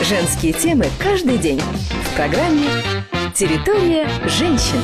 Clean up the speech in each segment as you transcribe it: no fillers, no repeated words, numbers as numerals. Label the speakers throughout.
Speaker 1: Женские темы каждый день в программе «Территория женщин».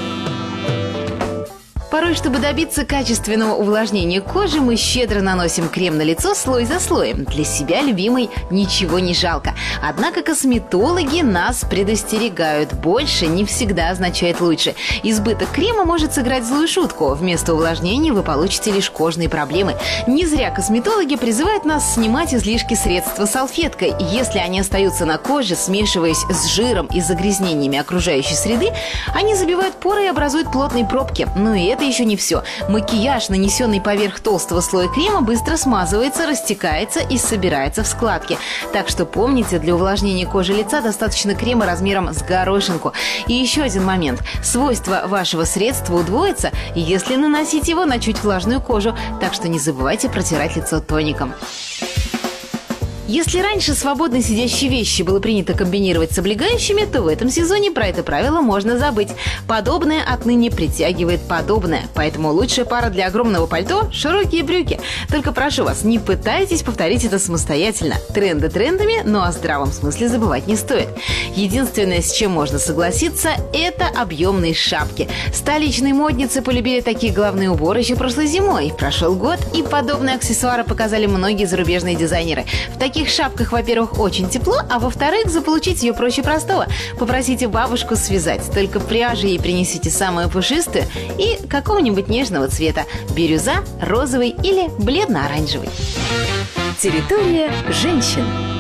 Speaker 2: Порой, чтобы добиться качественного увлажнения кожи, мы щедро наносим крем на лицо слой за слоем. Для себя, любимой, ничего не жалко. Однако косметологи нас предостерегают. Больше не всегда означает лучше. Избыток крема может сыграть злую шутку. Вместо увлажнения вы получите лишь кожные проблемы. Не зря косметологи призывают нас снимать излишки средства салфеткой. Если они остаются на коже, смешиваясь с жиром и загрязнениями окружающей среды, они забивают поры и образуют плотные пробки. Но и это еще не все. Макияж, нанесенный поверх толстого слоя крема, быстро смазывается, растекается и собирается в складки. Так что помните, для увлажнения кожи лица достаточно крема размером с горошинку. И еще один момент. Свойство вашего средства удвоится, если наносить его на чуть влажную кожу. Так что не забывайте протирать лицо тоником. Если раньше свободно сидящие вещи было принято комбинировать с облегающими, то в этом сезоне про это правило можно забыть. Подобное отныне притягивает подобное. Поэтому лучшая пара для огромного пальто – широкие брюки. Только прошу вас, не пытайтесь повторить это самостоятельно. Тренды трендами, но о здравом смысле забывать не стоит. Единственное, с чем можно согласиться – это объемные шапки. Столичные модницы полюбили такие головные уборы еще прошлой зимой. Прошел год, и подобные аксессуары показали многие зарубежные дизайнеры. В таких шапках, во-первых, очень тепло, а во-вторых, заполучить ее проще простого. Попросите бабушку связать. Только пряжи ей принесите самую пушистую и какого-нибудь нежного цвета. Бирюза, розовый или бледно-оранжевый.
Speaker 1: Территория женщин.